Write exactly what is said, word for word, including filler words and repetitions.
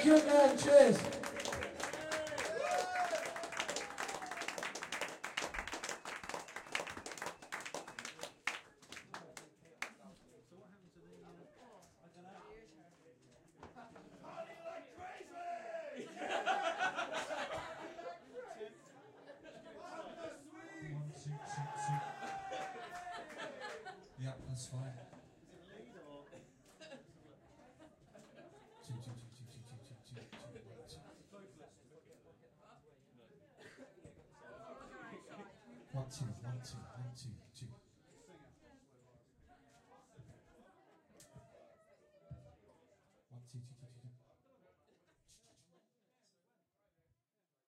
you again. Cheers. Yeah, that's fine. Two, two, two, two, two, two, two, two, two, one, two. One, two, one, two, one, two, two.